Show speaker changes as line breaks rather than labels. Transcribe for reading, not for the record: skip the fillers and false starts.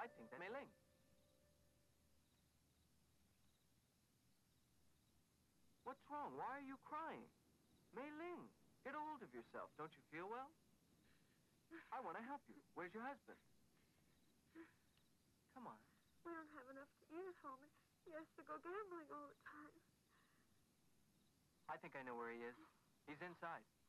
I think that's Mei Ling. What's wrong? Why are you crying? Mei Ling, get a hold of yourself. Don't you feel well? I want to help you. Where's your husband? Come on.
We don't have enough to eat at home, and he has to go gambling all the time.
I think I know where he is. He's inside.